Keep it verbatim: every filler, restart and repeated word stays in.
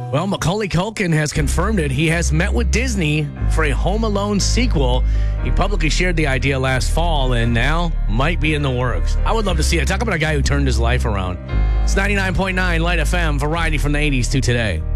Well, Macaulay Culkin has confirmed it. He has met with Disney for a Home Alone sequel. He publicly shared the idea last fall and now might be in the works. I would love to see it. Talk about a guy who turned his life around. It's ninety-nine point nine Light F M, variety from the eighties to today.